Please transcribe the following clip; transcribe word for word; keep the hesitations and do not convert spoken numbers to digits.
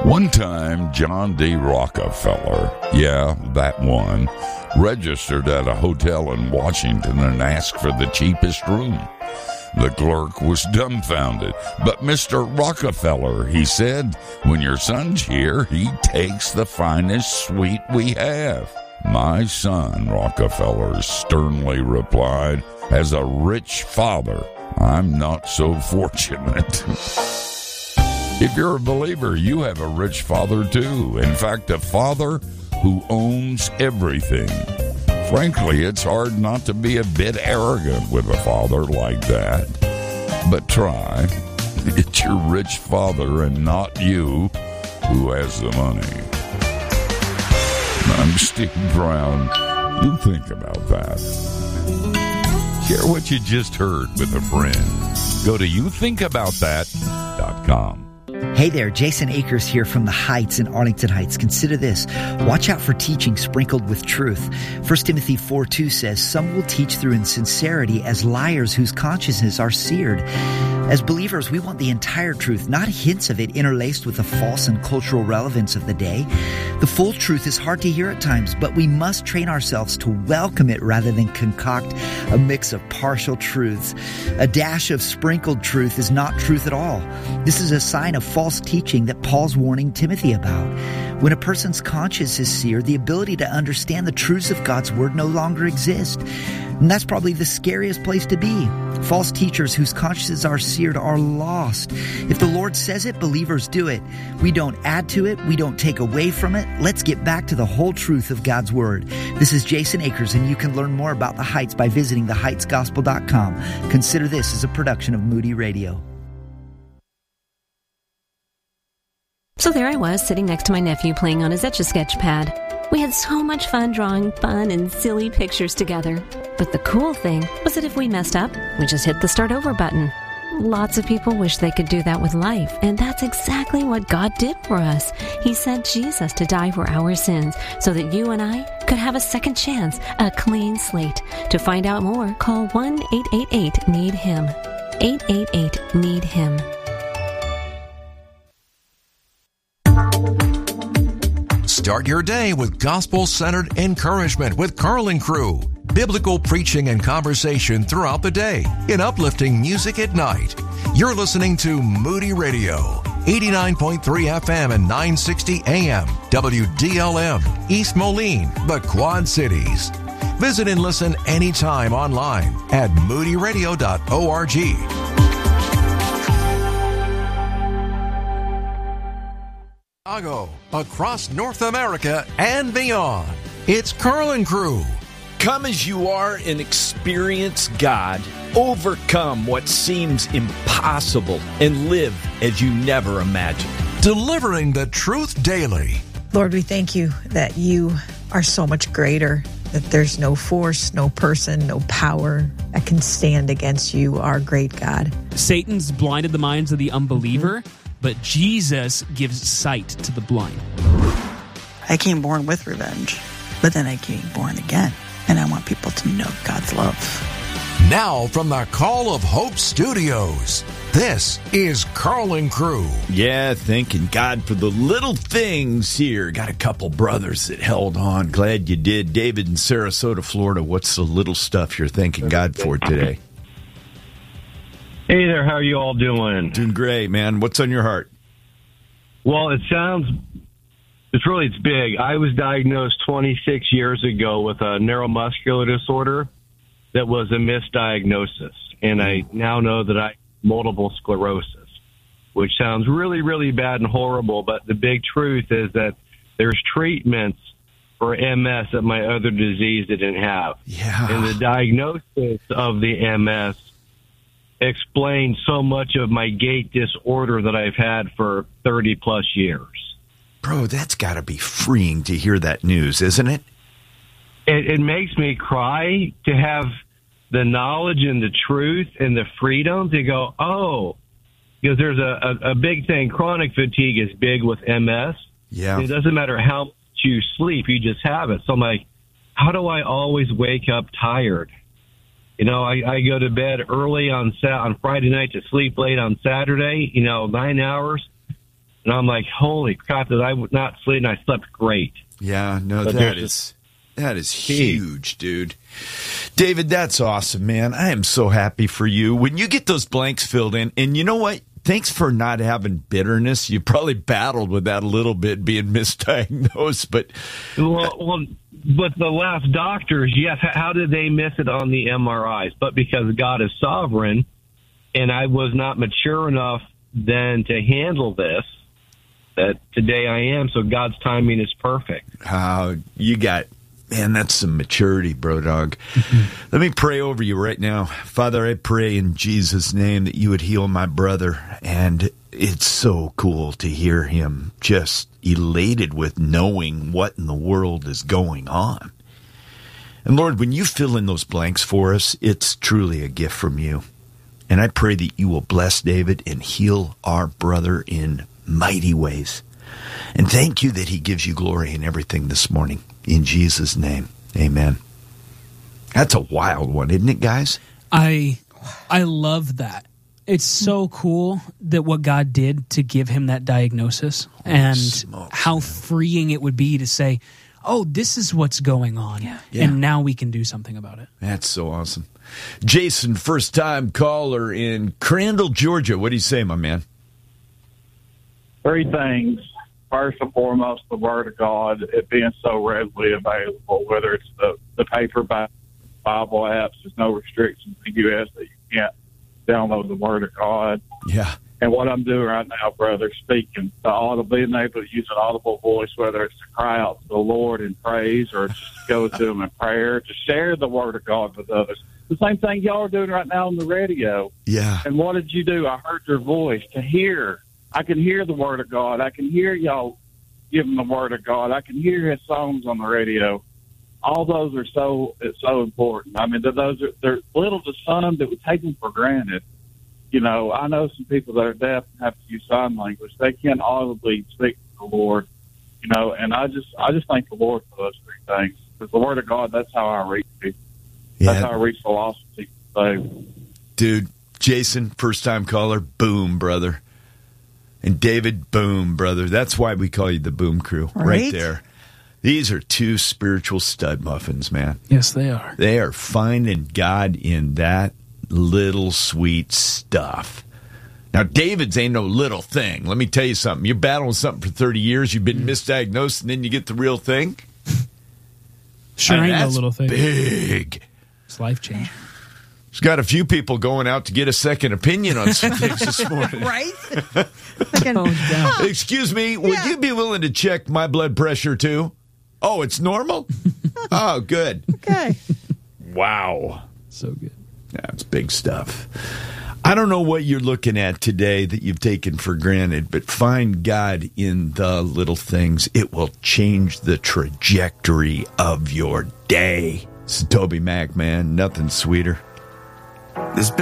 One time, John D. Rockefeller, yeah, that one, registered at a hotel in Washington and asked for the cheapest room. The clerk was dumbfounded. "But Mister Rockefeller," he said, "when your son's here, he takes the finest suite we have." "My son," Rockefeller sternly replied, "has a rich father. I'm not so fortunate." If you're a believer, you have a rich father too. In fact, a father who owns everything. Frankly, it's hard not to be a bit arrogant with a father like that. But try. It's your rich father and not you who has the money. I'm Steve Brown. You think about that. Share what you just heard with a friend. Go to you think about that dot com. Hey there, Jason Akers here from the Heights in Arlington Heights. Consider this. Watch out for teaching sprinkled with truth. First Timothy four two says, "Some will teach through insincerity as liars whose consciences are seared." As believers, we want the entire truth, not hints of it interlaced with the false and cultural relevance of the day. The full truth is hard to hear at times, but we must train ourselves to welcome it rather than concoct a mix of partial truths. A dash of sprinkled truth is not truth at all. This is a sign of false teaching that Paul's warning Timothy about. When a person's conscience is seared, the ability to understand the truths of God's Word no longer exists. And that's probably the scariest place to be. False teachers whose consciences are seared are lost. If the Lord says it, believers do it. We don't add to it. We don't take away from it. Let's get back to the whole truth of God's Word. This is Jason Akers, and you can learn more about the Heights by visiting the heights gospel dot com. Consider this as a production of Moody Radio. So there I was, sitting next to my nephew playing on his Etch-a-Sketch pad. We had so much fun drawing fun and silly pictures together. But the cool thing was that if we messed up, we just hit the start over button. Lots of people wish they could do that with life, and that's exactly what God did for us. He sent Jesus to die for our sins so that you and I could have a second chance, a clean slate. To find out more, call one eight eight eight need him. eight eight eight need him. Start your day with gospel-centered encouragement with Carl and Crew. Biblical preaching and conversation throughout the day in uplifting music at night. You're listening to Moody Radio, eighty-nine point three F M and nine sixty A M, W D L M, East Moline, the Quad Cities. Visit and listen anytime online at moody radio dot org. Chicago, across North America and beyond. It's Carl and Crew. Come as you are and experience God. Overcome what seems impossible and live as you never imagined. Delivering the truth daily. Lord, we thank you that you are so much greater, that there's no force, no person, no power that can stand against you, our great God. Satan's blinded the minds of the unbeliever, mm-hmm. but Jesus gives sight to the blind. I came born with revenge, but then I came born again. And I want people to know God's love. Now from the Call of Hope Studios, this is Carl and Crew. Yeah, thanking God for the little things here. Got a couple brothers that held on. Glad you did. David in Sarasota, Florida, what's the little stuff you're thanking God for today? Hey there, how are you all doing? Doing great, man. What's on your heart? Well, it sounds... It's really, it's big. I was diagnosed twenty-six years ago with a neuromuscular disorder that was a misdiagnosis. And I now know that I have multiple sclerosis, which sounds really, really bad and horrible. But the big truth is that there's treatments for M S that my other disease didn't have. Yeah. And the diagnosis of the M S explains so much of my gait disorder that I've had for thirty plus years. Bro, that's got to be freeing to hear that news, isn't it? it? It makes me cry to have the knowledge and the truth and the freedom to go, oh, because there's a, a, a big thing. Chronic fatigue is big with M S. Yeah. It doesn't matter how much you sleep, you just have it. So I'm like, how do I always wake up tired? You know, I, I go to bed early on, on Friday night to sleep late on Saturday, you know, nine hours. And I'm like, holy crap, did I not sleep? And I slept great. Yeah, no, But that there's is that is huge, dude. David, that's awesome, man. I am so happy for you. When you get those blanks filled in, and you know what? Thanks for not having bitterness. You probably battled with that a little bit, being misdiagnosed, but Well, well, but the last doctors, yes, how did they miss it on the M R Is? But because God is sovereign, and I was not mature enough then to handle this, that today I am, so God's timing is perfect. how you got, man, that's some maturity, bro dog. Mm-hmm. Let me pray over you right now. Father, I pray in Jesus' name that you would heal my brother. And it's so cool to hear him just elated with knowing what in the world is going on. And Lord, when you fill in those blanks for us, it's truly a gift from you. And I pray that you will bless David and heal our brother in mighty ways. And thank you that he gives you glory in everything this morning. In Jesus' name, amen. That's a wild one, isn't it, guys? I I love that. It's so cool that what God did to give him that diagnosis, and smokes, how man. freeing it would be to say, oh, this is what's going on, Yeah. Yeah. and now we can do something about it. That's so awesome. Jason, first-time caller in Crandall, Georgia. What do you say, my man? Three things. First and foremost, the Word of God, it being so readily available, whether it's the, the paperback Bible apps, there's no restrictions in the U S that you can't download the Word of God. Yeah. And what I'm doing right now, brother, speaking, the audible, being able to use an audible voice, whether it's to cry out to the Lord in praise or just to go to Him in prayer, to share the Word of God with others. The same thing y'all are doing right now on the radio. Yeah. And what did you do? I heard your voice. To hear, I can hear the Word of God. I can hear y'all giving the Word of God. I can hear His songs on the radio. All those are so it's so important. I mean, those are they're little to some that we take them for granted. You know, I know some people that are deaf and have to use sign language. They can't audibly speak to the Lord. You know, and I just I just thank the Lord for those three things. Because the Word of God, that's how I reach people. Yeah. That's how I reach the lost people. So, Dude, Jason, first-time caller, boom, brother. And David, boom, brother. That's why we call you the Boom Crew, right, Right there. These are two spiritual stud muffins, man. Yes, they are. They are finding God in that little sweet stuff. Now, David's ain't no little thing. Let me tell you something. You're battling something for thirty years. You've been misdiagnosed, and then you get the real thing. Sure, I mean, ain't no that's little thing. big. It's life change. There's got a few people going out to get a second opinion on some things this morning. Right? Like Oh, down. Excuse me, would Yeah. you be willing to check my blood pressure too? Oh, it's normal? Oh, good. okay. Wow. So good. That's big stuff. I don't know what you're looking at today that you've taken for granted, but find God in the little things. It will change the trajectory of your day. It's Toby Mac, man. Nothing sweeter. There's been